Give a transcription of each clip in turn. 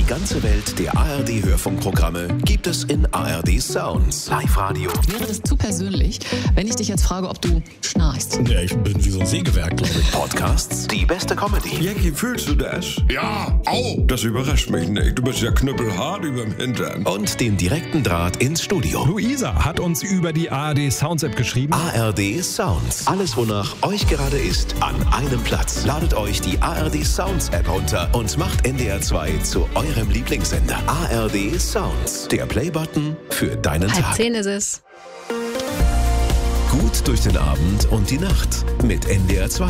ganze Welt der ARD-Hörfunkprogramme gibt es in ARD Sounds. Live-Radio. Wäre das zu persönlich, wenn ich dich jetzt frage, ob du schnarchst? Ja, ich bin wie so ein Sägewerk, glaube ich. Podcasts, die beste Comedy. Jackie, fühlst du das? Ja, au! Das überrascht mich nicht. Du bist ja knüppelhart überm Hintern. Und den direkten Draht ins Studio. Luisa hat uns über die ARD Sounds App geschrieben. ARD Sounds. Alles, wonach euch gerade ist, an einem Platz. Ladet euch die ARD Sounds App runter und macht NDR 2 zu eurem Lieblingssender. ARD Sounds. Der Playbutton für deinen Tag. 9:30 ist es. Gut durch den Abend und die Nacht mit NDR 2.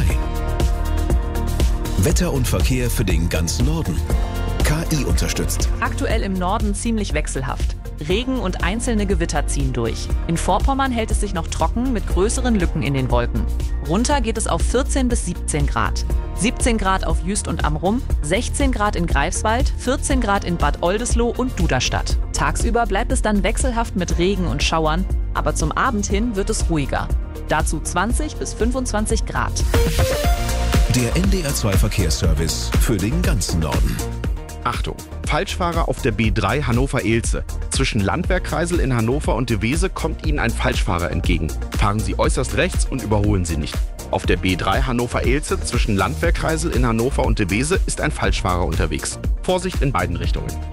Wetter und Verkehr für den ganzen Norden. KI unterstützt. Aktuell im Norden ziemlich wechselhaft. Regen und einzelne Gewitter ziehen durch. In Vorpommern hält es sich noch trocken mit größeren Lücken in den Wolken. Runter geht es auf 14 bis 17 Grad. 17 Grad auf Jüst und Amrum, 16 Grad in Greifswald, 14 Grad in Bad Oldesloe und Duderstadt. Tagsüber bleibt es dann wechselhaft mit Regen und Schauern, aber zum Abend hin wird es ruhiger. Dazu 20 bis 25 Grad. Der NDR 2 Verkehrsservice für den ganzen Norden. Achtung, Falschfahrer auf der B3 Hannover-Ehlze. Zwischen Landwehrkreisel in Hannover und Devese kommt Ihnen ein Falschfahrer entgegen. Fahren Sie äußerst rechts und überholen Sie nicht. Auf der B3 Hannover-Ehlze zwischen Landwehrkreisel in Hannover und Devese ist ein Falschfahrer unterwegs. Vorsicht in beiden Richtungen.